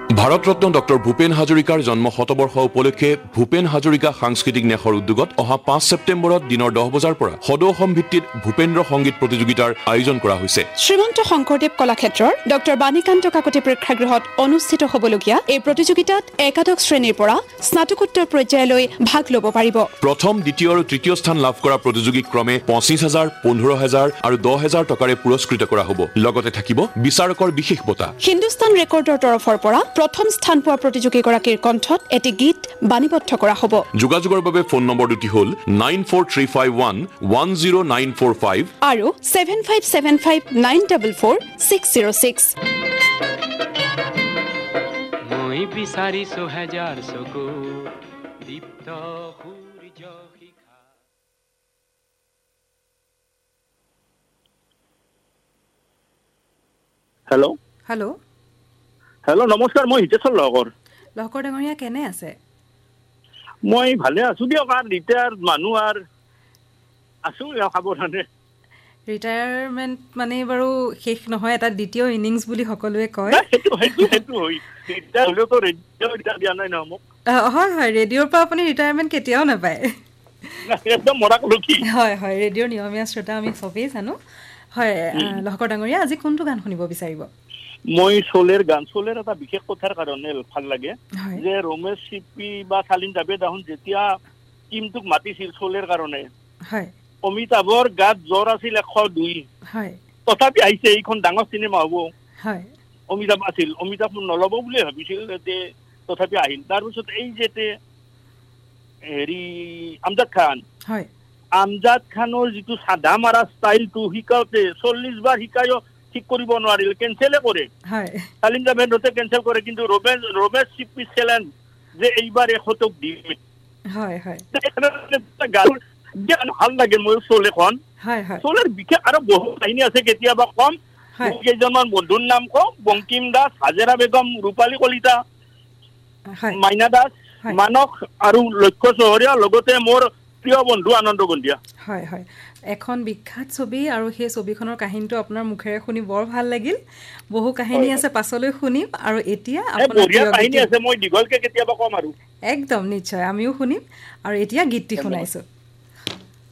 Bharat Ratna doctor Bhupen হাজৰিকাৰ জন্ম শতবৰ্ষ উপলক্ষে ভূপেন হাজৰিকা সাংস্কৃতিক ন্যাসৰ উদ্যোগত অহা 5 ছেপ্টেম্বৰত দিনৰ 10 বজাৰ পৰা সদৌ সম্ভিত্তিত ভূপেন্দ্ৰ সংগীত প্ৰতিযোগিতাৰ আয়োজন কৰা হৈছে। শ্ৰীমন্ত শংকৰদেৱ কলাক্ষেত্ৰৰ ডক্টৰ বাণীকান্ত কাকতি প্ৰেক্ষাগৃহত অনুষ্ঠিত হ'বলগীয়া এই প্ৰতিযোগিতাত একাদশ শ্ৰেণীৰ পৰা স্নাতকোত্তৰ পৰ্যায়লৈ ভাগ ল'ব পাৰিব। প্ৰথম, দ্বিতীয় আৰু তৃতীয় স্থান লাভ কৰা প্ৰতিযোগীক ক্ৰমে 25,000, 15,000 আৰু 10,000 টকাৰে পুৰস্কৃত কৰা হ'ব। লগতে থাকিব বিচাৰকৰ বিশেষ বঁটা। হিন্দুস্তান ৰেকৰ্ডৰ তৰফৰ পৰা প্ৰথম স্থান পোৱা প্ৰতিযোগীগৰাকীৰ কণ্ঠত এটি গীত বাণীবদ্ধ কৰা হ'ব। যোগাযোগৰ বাবে ফোন নম্বৰ দুটি হ'ল 9435110945 আৰু 7575944606। মই বিচাৰিছো হাজাৰ চকু দীপ্ত সূৰ্য শিখা। হেল্ল', নমস্কাৰ। মই হিতেশ্বৰ লহকৰ ডাঙৰীয়া, কেনে আছে? মই ভালে আছো দিয়ক। আৰু ৰিটায়াৰ্ড মানুহ আৰু আছো সাৱধানে। ৰিটায়াৰমেণ্ট মানে বাৰু শেষ নহয়, এটা দ্বিতীয় ইনিংছ বুলি সকলোৱে কয়। হয় হয়, ৰেডিঅ'ৰ পৰা আপুনি ৰিটায়াৰমেণ্ট কেতিয়াও নাপায়। হয় হয়, ৰেডিঅ'ৰ নিয়মীয়া শ্ৰোতা আমি চবেই জানো। হয় লহকৰ ডাঙৰীয়া, আজি কোনটো গান শুনিব বিচাৰিব? মই চলেৰ এটা বিশেষ কথাৰ কাৰণে ভাল লাগে যে ৰমেশ চিপি বা চালিন জাভেদ যেতিয়া টিমটোক মাতিছিল চলেৰ কাৰণে, অমিতাভৰ গাত জ্বৰ আছিল 102, তথাপি আহিছে। এইখন ডাঙৰ চিনেমা হ'ব। অমিতাভ আছিল, অমিতাভ নল'ব বুলি ভাবিছিল, তথাপি আহিল। তাৰপিছত এই যে হেৰি আমজাদ খানৰ যিটো চাধা মাৰা ষ্টাইলটো শিকাওতে 40 বাৰ শিকায়ো ঠিক কৰিব নোৱাৰিল, কেঞ্চেলে কৰে। চালিন জাভেদে কেঞ্চেল কৰে, কিন্তু ৰমেশ চিপি চেলেঞ্জ যে এইবাৰ 100ক দিম। ভাল লাগে মোৰ চলেখন। চলেৰ বিশেষ আৰু বহুত কাহিনী আছে, কেতিয়াবা কম। কেইজনমান বন্ধুৰ নাম কম: বংকিম দাস, হাজেৰা বেগম, ৰূপালী কলিতা, মাইনা দাস, মানস আৰু লক্ষ্য চহৰীয়া, লগতে মোৰ প্ৰিয় বন্ধু আনন্দ বন্দিয়া। হয় হয়, এখন বিখ্যাত ছবি, আৰু সেই ছবিখনৰ কাহিনীটো আপোনাৰ মুখেৰে শুনি বৰ ভাল লাগিল। বহু কাহিনী আছে, পাছলৈ শুনিম। আৰু এতিয়া কাহিনী আছে, মই দীঘলকে কেতিয়াবা কম আৰু একদম নিশ্চয় আমিও শুনিম। আৰু এতিয়া গীতটি শুনাইছো।